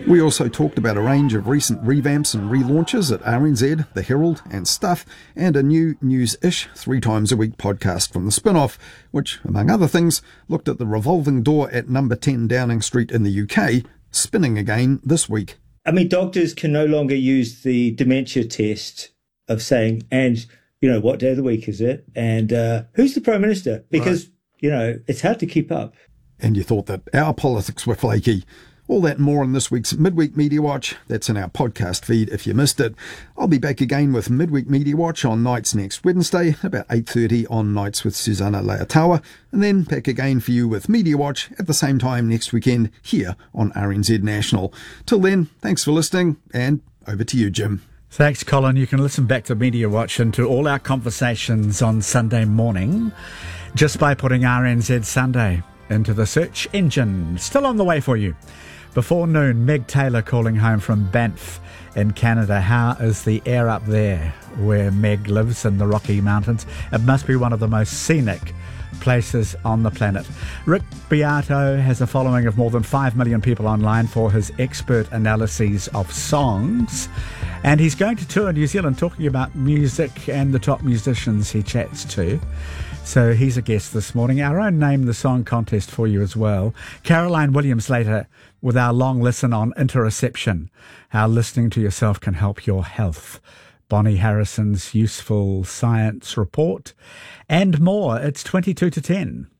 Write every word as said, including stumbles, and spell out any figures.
We also talked about a range of recent revamps and relaunches at R N Z, The Herald and Stuff, and a new News-ish three times a week podcast from The Spin-Off, which, among other things, looked at the revolving door at number ten Downing Street in the U K, spinning again this week. I mean, doctors can no longer use the dementia test of saying, and, you know, what day of the week is it? And uh, who's the Prime Minister? Because, right. you know, it's hard to keep up. And you thought that our politics were flaky. All that and more in this week's Midweek Media Watch. That's in our podcast feed if you missed it. I'll be back again with Midweek Media Watch on nights next Wednesday, about eight thirty on Nights with Susanna Leotawa, and then back again for you with Media Watch at the same time next weekend here on R N Z National. Till then, thanks for listening, and over to you, Jim. Thanks, Colin. You can listen back to Media Watch and to all our conversations on Sunday morning just by putting R N Z Sunday into the search engine. Still on the way for you. Before noon, Meg Taylor calling home from Banff in Canada. How is the air up there where Meg lives in the Rocky Mountains? It must be one of the most scenic places on the planet. Rick Beato has a following of more than five million people online for his expert analyses of songs. And he's going to tour New Zealand talking about music and the top musicians he chats to. So he's a guest this morning. Our own Name the Song contest for you as well. Caroline Williams later with our long listen on interoception, how listening to yourself can help your health. Bonnie Harrison's useful science report and more. It's twenty-two to ten.